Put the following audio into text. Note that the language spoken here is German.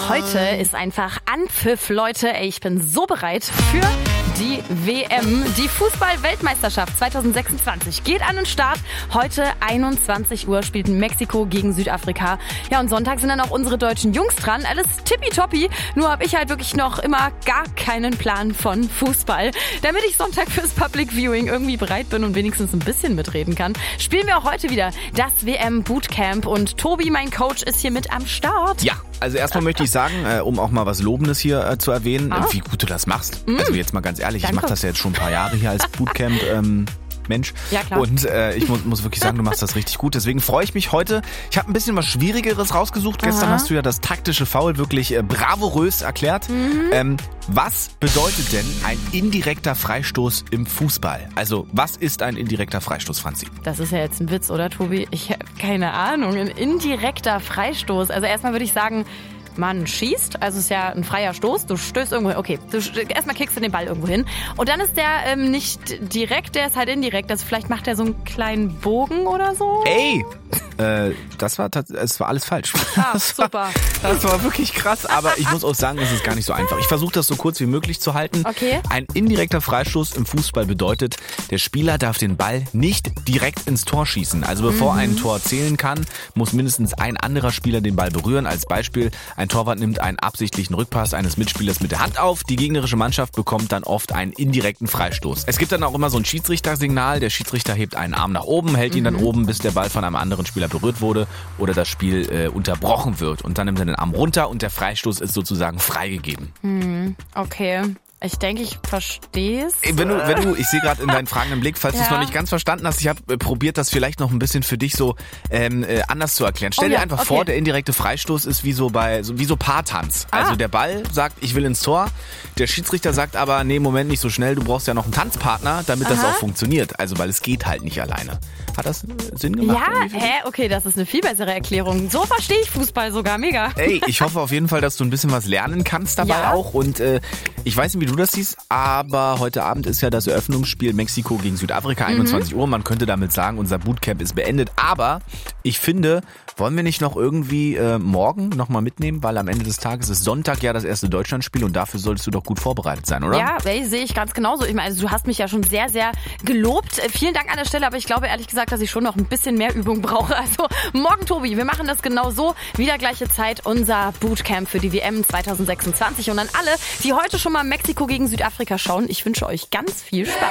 Heute ist einfach Anpfiff, Leute. Ey, ich bin so bereit für die WM. Die Fußball-Weltmeisterschaft 2026 geht an den Start. Heute 21 Uhr spielt Mexiko gegen Südafrika. Ja, und Sonntag sind dann auch unsere deutschen Jungs dran. Alles tippitoppi. Nur habe ich halt wirklich noch immer gar keinen Plan von Fußball. Damit ich Sonntag fürs Public Viewing irgendwie bereit bin und wenigstens ein bisschen mitreden kann, spielen wir auch heute wieder das WM-Bootcamp. Und Tobi, mein Coach, ist hier mit am Start. Ja, also erstmal möchte ich sagen, um auch mal was Lobendes hier zu erwähnen, wie gut du das machst. Also jetzt mal ganz ehrlich, ich mache das ja jetzt schon ein paar Jahre hier als Bootcamp. Mensch. Ja, klar. Und ich muss wirklich sagen, du machst das richtig gut. Deswegen freue ich mich heute. Ich habe ein bisschen was Schwierigeres rausgesucht. Gestern hast du ja das taktische Foul wirklich bravourös erklärt. Was bedeutet denn ein indirekter Freistoß im Fußball? Also, was ist ein indirekter Freistoß, Franzi? Das ist ja jetzt ein Witz, oder Tobi? Ich habe keine Ahnung. Ein indirekter Freistoß. Also erstmal würde ich sagen, man schießt, also es ist ja ein freier Stoß, du stößt irgendwo hin, okay, erstmal kickst du den Ball irgendwo hin und dann ist der nicht direkt, der ist halt indirekt, also vielleicht macht er so einen kleinen Bogen oder so. Ey, es war alles falsch. Ah, super. Das war wirklich krass, aber ich muss auch sagen, es ist gar nicht so einfach. Ich versuche das so kurz wie möglich zu halten. Okay. Ein indirekter Freistoß im Fußball bedeutet, der Spieler darf den Ball nicht direkt ins Tor schießen. Also bevor ein Tor zählen kann, muss mindestens ein anderer Spieler den Ball berühren. Als Beispiel, ein Torwart nimmt einen absichtlichen Rückpass eines Mitspielers mit der Hand auf. Die gegnerische Mannschaft bekommt dann oft einen indirekten Freistoß. Es gibt dann auch immer so ein Schiedsrichtersignal. Der Schiedsrichter hebt einen Arm nach oben, hält ihn dann oben, bis der Ball von einem anderen Spieler berührt wurde oder das Spiel unterbrochen wird. Und dann nimmt er den Arm runter und der Freistoß ist sozusagen freigegeben. Okay. Ich denke, ich verstehe es. Ich sehe gerade in deinen fragenden Blick, falls du es noch nicht ganz verstanden hast, ich habe probiert, das vielleicht noch ein bisschen für dich so anders zu erklären. Stell dir einfach vor, der indirekte Freistoß ist wie so Paartanz. Also der Ball sagt, ich will ins Tor, der Schiedsrichter sagt aber, nee, Moment, nicht so schnell, du brauchst ja noch einen Tanzpartner, damit das auch funktioniert. Also, weil es geht halt nicht alleine. Hat das Sinn gemacht? Ja, okay, das ist eine viel bessere Erklärung. So verstehe ich Fußball sogar, mega. Ey, ich hoffe auf jeden Fall, dass du ein bisschen was lernen kannst dabei auch und ich weiß nicht, wie du das siehst, aber heute Abend ist ja das Eröffnungsspiel Mexiko gegen Südafrika, 21 Uhr. Man könnte damit sagen, unser Bootcamp ist beendet. Aber ich finde, wollen wir nicht noch irgendwie morgen nochmal mitnehmen? Weil am Ende des Tages ist Sonntag ja das erste Deutschlandspiel und dafür solltest du doch gut vorbereitet sein, oder? Ja, sehe ich ganz genauso. Ich meine, also du hast mich ja schon sehr, sehr gelobt. Vielen Dank an der Stelle, aber ich glaube ehrlich gesagt, dass ich schon noch ein bisschen mehr Übung brauche. Also morgen, Tobi, wir machen das genau so. Wieder gleiche Zeit, unser Bootcamp für die WM 2026. Und an alle, die heute schon mal Mexiko gegen Südafrika schauen, ich wünsche euch ganz viel Spaß.